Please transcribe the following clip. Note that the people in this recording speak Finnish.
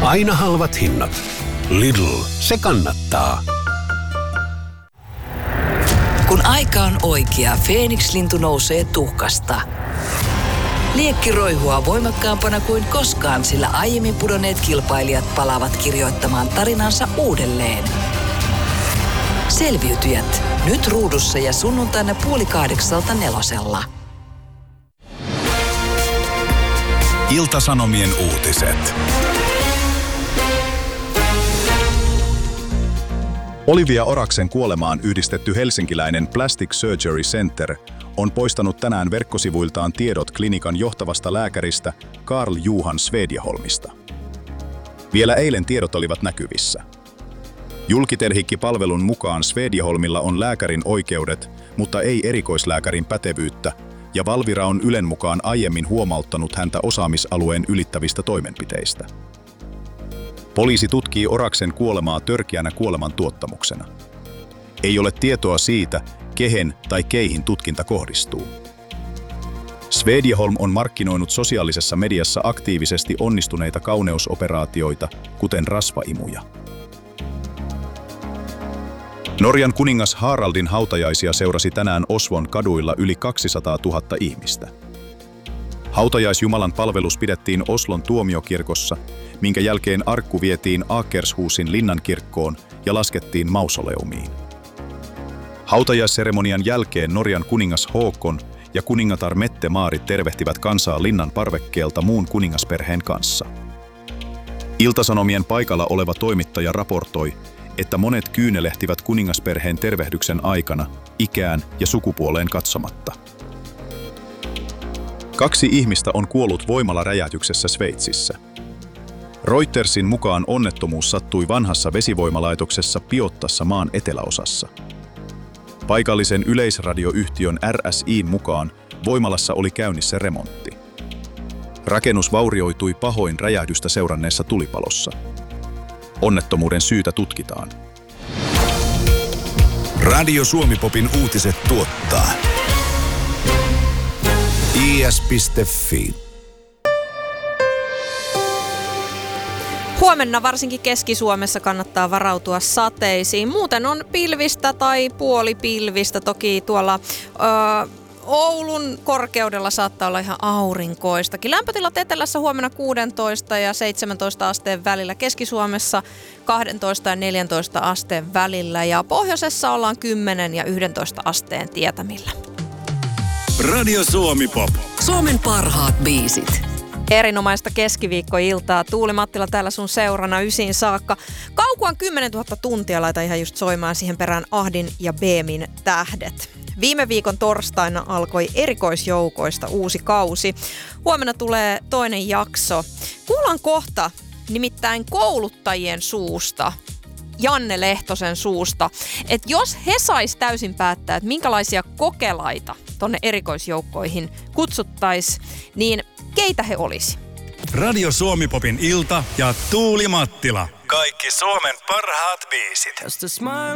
Aina halvat hinnat. Lidl, se kannattaa. Kun aika on oikea, Feeniks-lintu nousee tuhkasta. Liekki roihua voimakkaampana kuin koskaan, sillä aiemmin pudonneet kilpailijat palaavat kirjoittamaan tarinansa uudelleen. Selviytyjät, nyt ruudussa ja sunnuntaina 7:30 4:00. Ilta-Sanomien uutiset. Olivia Oraksen kuolemaan yhdistetty helsinkiläinen Plastic Surgery Center on poistanut tänään verkkosivuiltaan tiedot klinikan johtavasta lääkäristä Carl Johan Svedjeholmista. Vielä eilen tiedot olivat näkyvissä. Julkiterhikki-palvelun mukaan Svedjeholmilla on lääkärin oikeudet, mutta ei erikoislääkärin pätevyyttä, ja Valvira on Ylen mukaan aiemmin huomauttanut häntä osaamisalueen ylittävistä toimenpiteistä. Poliisi tutkii Oraksen kuolemaa törkeänä kuolemantuottamuksena. Ei ole tietoa siitä, kehen tai keihin tutkinta kohdistuu. Svedjeholm on markkinoinut sosiaalisessa mediassa aktiivisesti onnistuneita kauneusoperaatioita, kuten rasvaimuja. Norjan kuningas Haraldin hautajaisia seurasi tänään Osvon kaduilla yli 200 000 ihmistä. Hautajaisjumalan palvelus pidettiin Oslon tuomiokirkossa, minkä jälkeen arkku vietiin Akershusin linnankirkkoon ja laskettiin mausoleumiin. Hautajaisseremonian jälkeen Norjan kuningas Håkon ja kuningatar Mette-Maarit tervehtivät kansaa linnan parvekkeelta muun kuningasperheen kanssa. Ilta-Sanomien paikalla oleva toimittaja raportoi, että monet kyynelehtivät kuningasperheen tervehdyksen aikana ikään ja sukupuoleen katsomatta. 2 ihmistä on kuollut voimalaräjähdyksessä Sveitsissä. Reutersin mukaan onnettomuus sattui vanhassa vesivoimalaitoksessa Piottassa maan eteläosassa. Paikallisen yleisradioyhtiön RSI:n mukaan voimalassa oli käynnissä remontti. Rakennus vaurioitui pahoin räjähdystä seuranneessa tulipalossa. Onnettomuuden syytä tutkitaan. Radio Suomi-popin uutiset tuottaa is.fi. Huomenna varsinkin Keski-Suomessa kannattaa varautua sateisiin. Muuten on pilvistä tai puolipilvistä. Toki tuolla Oulun korkeudella saattaa olla ihan aurinkoistakin. Lämpötilat etelässä huomenna 16 ja 17 asteen välillä. Keski-Suomessa 12 ja 14 asteen välillä. Ja pohjoisessa ollaan 10 ja 11 asteen tietämillä. Radio Suomi-pop. Suomen parhaat biisit. Erinomaista keskiviikkoiltaa. Tuuli Mattila täällä sun seurana 9 saakka. Kaukuan 10 000 tuntia laita ihan just soimaan siihen perään Ahdin ja Beemin tähdet. Viime viikon torstaina alkoi erikoisjoukoista uusi kausi. Huomenna tulee toinen jakso. Kuullaan kohta nimittäin kouluttajien suusta, Janne Lehtosen suusta, että jos he sais täysin päättää, että minkälaisia kokelaita tonne erikoisjoukkoihin kutsuttaisiin, niin keitä he olisi? Radio Suomi-popin ilta ja Tuuli Mattila. Kaikki Suomen parhaat biisit.